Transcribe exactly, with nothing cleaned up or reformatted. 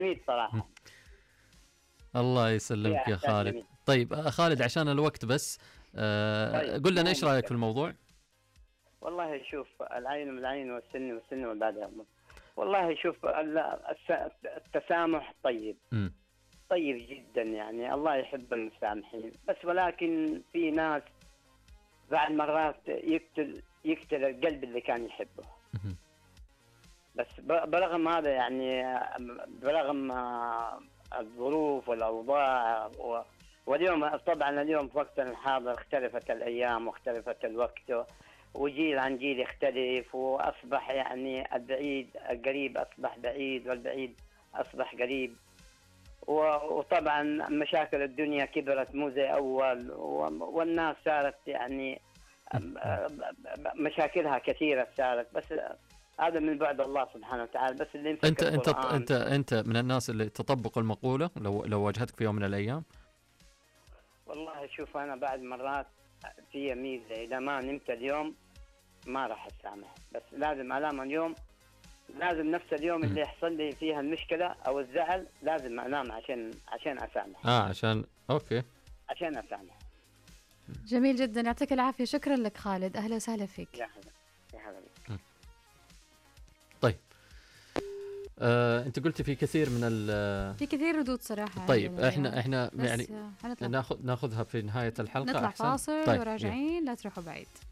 جميل صراحة. الله يسلمك يا خالد. جميل. طيب خالد عشان الوقت بس آه طيب. قل لنا ايش رايك في الموضوع؟ والله شوف العين بالعين والسن والسن والبعد. والله شوف التسامح طيب م. طيب جدا يعني، الله يحب المسامحين، بس ولكن في ناس بعد مرات يقتل يقتل القلب اللي كان يحبه. م. بس برغم هذا يعني، برغم الظروف والأوضاع، واليوم طبعا اليوم في وقتنا الحاضر اختلفت الأيام واختلفت الوقت، وجيل عن جيل يختلف، وأصبح يعني البعيد القريب أصبح بعيد والبعيد أصبح قريب، وطبعا مشاكل الدنيا كبرت مو زي أول، والناس صارت يعني مشاكلها كثيرة صارت، بس هذا من بعد الله سبحانه وتعالى. بس اللي انت انت انت انت من الناس اللي تطبق المقولة لو لو واجهتك في يوم من الأيام؟ والله شوف أنا بعد مرات في ميزة، إذا ما نمت اليوم ما راح أسامح، بس لازم علامة اليوم، لازم نفس اليوم اللي يحصل لي فيها المشكلة أو الزعل لازم أنام عشان عشان أسامح. آه عشان أوكي عشان أسامح. جميل جدا، يعطيك العافية. شكرا لك خالد، أهلا وسهلا فيك. يا حبيبي يا حبيبي. طيب آه، انت قلت في كثير من ال في كثير ردود صراحه. طيب احنا احنا يعني ناخذ ناخذها في نهايه الحلقه. نطلع أحسن. فاصل طيب. وراجعين، لا تروحوا بعيد.